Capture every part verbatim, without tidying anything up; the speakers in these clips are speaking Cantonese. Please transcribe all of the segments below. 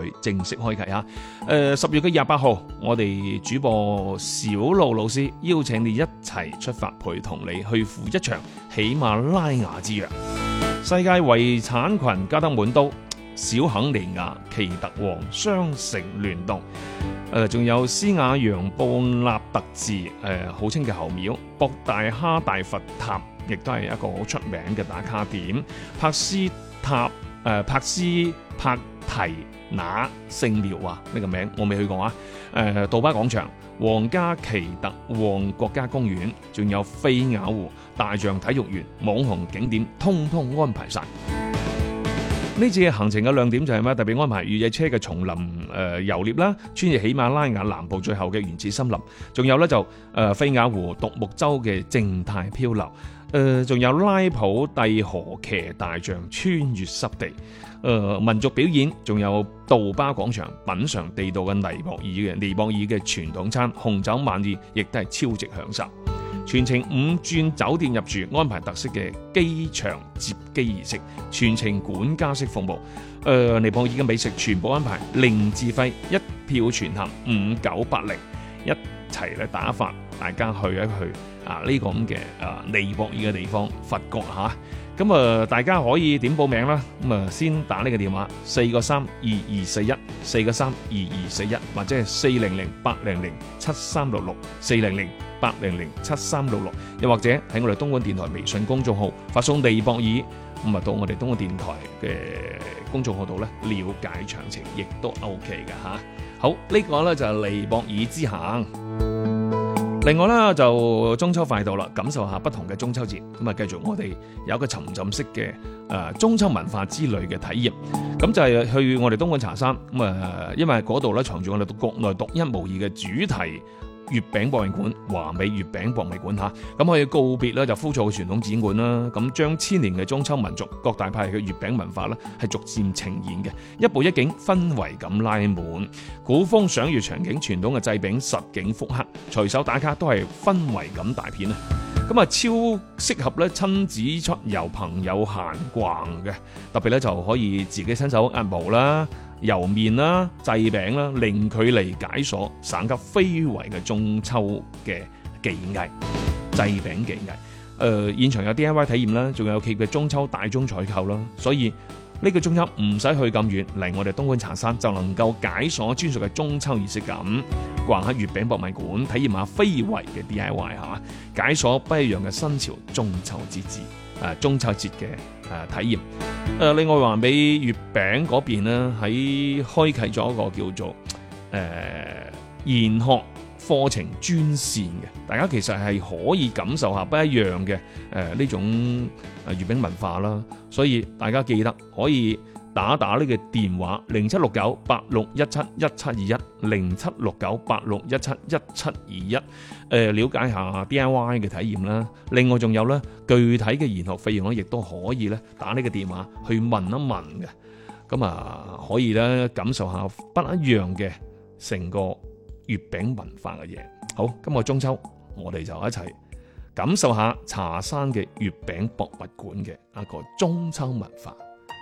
序正式開啟嚇。誒十月嘅廿八號，我哋主播小路老師邀請你一齊出發，陪同你去赴一場喜馬拉雅之約。世界遺產群加德滿都、小肯尼亞、奇特王雙城聯動，誒仲有斯瓦揚布納特寺，誒號稱嘅猴廟，博大哈大佛塔，亦都係一個好出名嘅打卡點。帕斯塔誒、呃、帕斯帕提那聖廟啊，呢個名我未去過啊。誒、呃、杜巴廣場、皇家奇特旺國家公園，仲有菲亞湖、大象體育園，網紅景點通通安排晒。呢次嘅行程嘅亮點就係咩？特別安排越野車嘅叢林誒、呃、遊獵啦，穿越喜馬拉雅南部最後嘅原始森林，仲有咧就誒菲亞湖獨木舟嘅靜態漂流，誒、呃、仲有拉普蒂河騎大象穿越濕地，誒、呃、民族表演，仲有杜巴廣場品嚐地道嘅尼泊爾嘅尼泊爾嘅傳統餐，紅酒晚宴亦都係超值享受。全程五鑽酒店入住，安排特色嘅機場接機儀式，全程管家式服務。誒、呃，尼泊爾嘅美食全部安排零自費，一票全行五九八零，一齊咧打發大家去一去啊呢、這個咁嘅啊尼泊爾嘅地方佛國嚇。咁啊，大家可以點報名啦？咁啊，先打呢個電話四個三二二四一，四個三二二四一，或者係四零零八零零七三六六，四零零八零零七三六六，又或者喺我哋東莞電台微信公眾號發送尼泊爾，咁啊到我哋東莞電台嘅公眾號度咧了解詳情，亦都 OK 嘅吓。好，呢、這個咧就係尼泊爾之行。另外咧就中秋快到啦，感受下不同嘅中秋節，咁啊繼續我哋有一個沉浸式嘅誒、呃、中秋文化之旅嘅體驗，咁就係去我哋東莞茶山，咁啊因為嗰度咧藏住我哋國內獨一無二嘅主題月餅博物館，華美月餅博物館嚇，咁可以告別咧就枯燥嘅傳統展館啦，咁將千年嘅中秋民族各大派嘅月餅文化咧係逐漸呈現嘅，一步一景氛圍感拉滿，古風賞月場景，傳統嘅製餅實景復刻，隨手打卡都係氛圍感大片啊！咁啊超適合咧親子出遊、朋友閒逛嘅，特別咧就可以自己親手壓模啦、油麵啦、製餅啦，零距離解鎖，省級非遺嘅中秋嘅技藝、製餅技藝。誒、呃，現場有 D I Y 體驗啦，仲有企業嘅中秋大宗採購啦，所以呢個中秋唔使去咁遠，嚟我哋東莞茶山就能夠解鎖專屬嘅中秋儀式感，逛下月餅博物館，體驗下非遺嘅 D I Y 嚇，解鎖不一樣嘅新潮中秋之節。誒中秋節嘅誒體驗，誒另外華美月餅嗰邊咧，喺開啟咗一個叫做誒研學課程專線嘅，大家其實係可以感受下不一樣嘅誒呢種誒月餅文化啦，所以大家記得可以打打呢個電話零七六九八六一七一七二一零七六九八六一七一七二一，誒了解下 D I Y 嘅體驗啦。另外仲有咧具體嘅研學費用咧，亦都可以咧打呢個電話去問一問嘅。咁啊，可以咧感受下不一樣嘅成個月餅文化嘅嘢。好，今個中秋我哋就一齊感受下茶山嘅月餅博物館嘅一個中秋文化。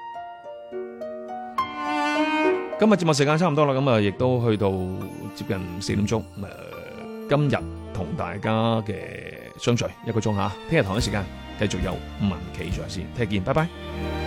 今日節目時間差唔多啦，咁啊，亦都去到接近四點鐘。誒、呃，今日同大家嘅相聚一個鐘吓，聽日同一時間繼續有文企在線，聽日見，拜拜。